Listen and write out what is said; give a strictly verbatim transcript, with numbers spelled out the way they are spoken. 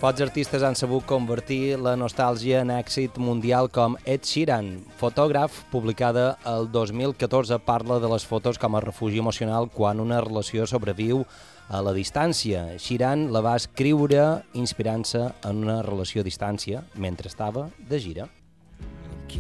Pocs artistes han sabut convertir la nostàlgia en èxit mundial com Ed Sheeran. Fotògraf, publicada el dos mil catorze, parla de les fotos com a refugi emocional quan una relació sobreviu a la distància. Sheeran la va escriure inspirant-se en una relació a distància mentre estava de gira.